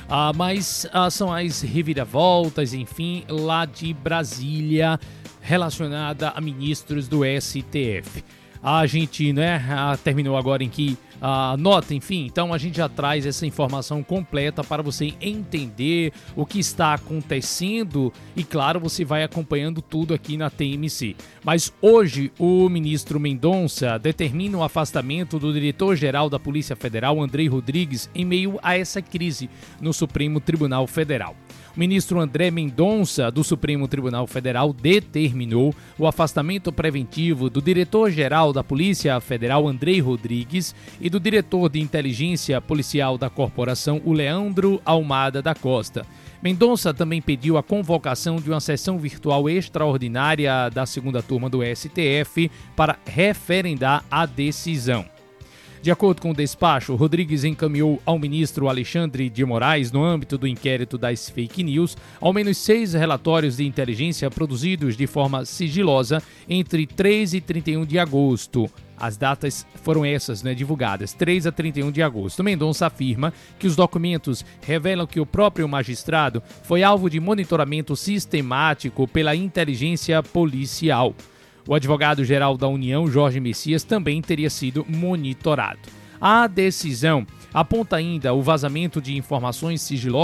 Mas são as reviravoltas, enfim, lá de Brasília, relacionada a ministros do STF. A gente, terminou agora em que nota, enfim, então a gente já traz essa informação completa para você entender o que está acontecendo e, claro, você vai acompanhando tudo aqui na TMC. Mas hoje o ministro Mendonça determina o afastamento do diretor-geral da Polícia Federal, André Rodrigues, em meio a essa crise no Supremo Tribunal Federal. O ministro André Mendonça, do Supremo Tribunal Federal, determinou o afastamento preventivo do diretor-geral da Polícia Federal, André Rodrigues, e do diretor de inteligência policial da corporação, o Leandro Almada da Costa. Mendonça também pediu a convocação de uma sessão virtual extraordinária da segunda turma do STF para referendar a decisão. De acordo com o despacho, Rodrigues encaminhou ao ministro Alexandre de Moraes, no âmbito do inquérito das fake news, ao menos 6 relatórios de inteligência produzidos de forma sigilosa entre 3 e 31 de agosto. As datas foram essas, divulgadas, 3 a 31 de agosto. Mendonça afirma que os documentos revelam que o próprio magistrado foi alvo de monitoramento sistemático pela inteligência policial. O advogado-geral da União, Jorge Messias, também teria sido monitorado. A decisão aponta ainda o vazamento de informações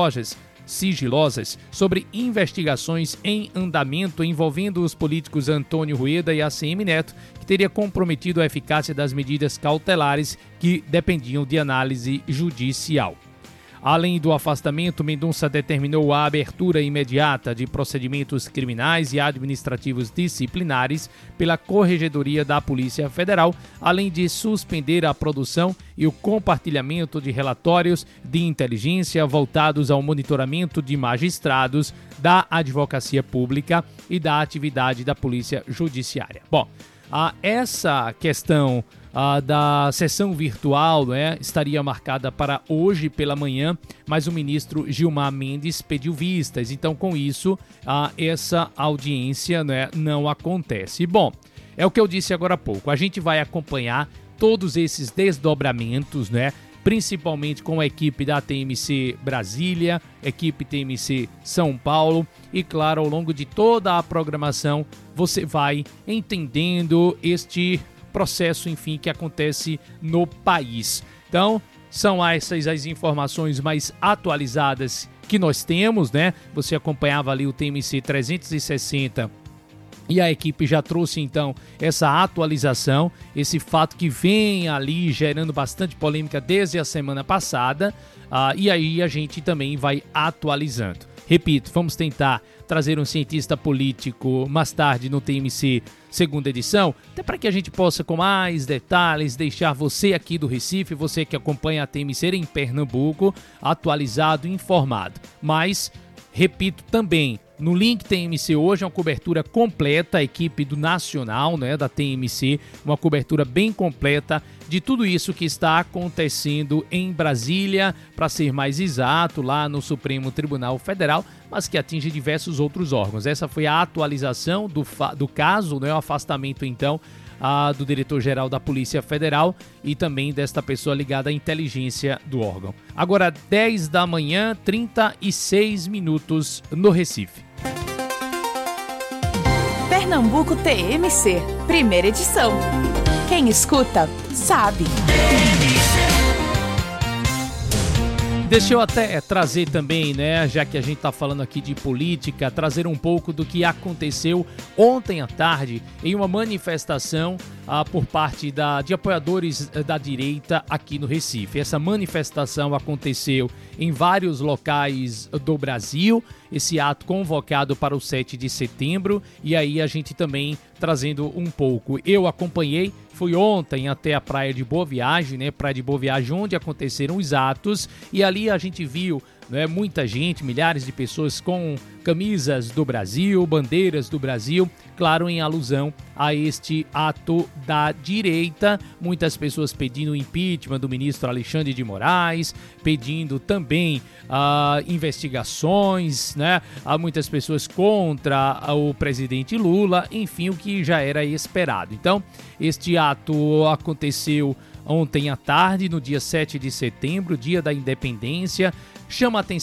sigilosas sobre investigações em andamento envolvendo os políticos Antônio Rueda e ACM Neto, que teria comprometido a eficácia das medidas cautelares que dependiam de análise judicial. Além do afastamento, Mendonça determinou a abertura imediata de procedimentos criminais e administrativos disciplinares pela Corregedoria da Polícia Federal, além de suspender a produção e o compartilhamento de relatórios de inteligência voltados ao monitoramento de magistrados, da advocacia pública e da atividade da Polícia Judiciária. Bom, essa questão da sessão virtual estaria marcada para hoje pela manhã, mas o ministro Gilmar Mendes pediu vistas, então com isso essa audiência não acontece. Bom, é o que eu disse agora há pouco, a gente vai acompanhar todos esses desdobramentos, principalmente com a equipe da TMC Brasília, equipe TMC São Paulo e, claro, ao longo de toda a programação você vai entendendo este processo, enfim, que acontece no país. Então, são essas as informações mais atualizadas que nós temos, Você acompanhava ali o TMC 360 e a equipe já trouxe, então, essa atualização, esse fato que vem ali gerando bastante polêmica desde a semana passada, e aí a gente também vai atualizando. Repito, vamos tentar trazer um cientista político mais tarde no TMC segunda edição, até para que a gente possa, com mais detalhes, deixar você aqui do Recife, você que acompanha a TMC em Pernambuco, atualizado e informado. Mas, repito também, no link TMC hoje é uma cobertura completa, a equipe do Nacional, da TMC, uma cobertura bem completa de tudo isso que está acontecendo em Brasília, para ser mais exato, lá no Supremo Tribunal Federal, mas que atinge diversos outros órgãos. Essa foi a atualização do caso, o afastamento, então, do diretor-geral da Polícia Federal e também desta pessoa ligada à inteligência do órgão. Agora, 10 da manhã, 36 minutos no Recife. Pernambuco TMC, primeira edição. Quem escuta, sabe. Deixa eu até trazer também, já que a gente está falando aqui de política, trazer um pouco do que aconteceu ontem à tarde em uma manifestação por parte de apoiadores da direita aqui no Recife. Essa manifestação aconteceu em vários locais do Brasil, esse ato convocado para o 7 de setembro, e aí a gente também trazendo um pouco. Eu acompanhei, fui ontem até a Praia de Boa Viagem, Praia de Boa Viagem, onde aconteceram os atos, e ali a gente viu muita gente, milhares de pessoas com camisas do Brasil, bandeiras do Brasil, claro, em alusão a este ato da direita. Muitas pessoas pedindo o impeachment do ministro Alexandre de Moraes, pedindo também investigações, Há muitas pessoas contra o presidente Lula, enfim, o que já era esperado. Então, este ato aconteceu ontem à tarde, no dia 7 de setembro, dia da independência. Chama a atenção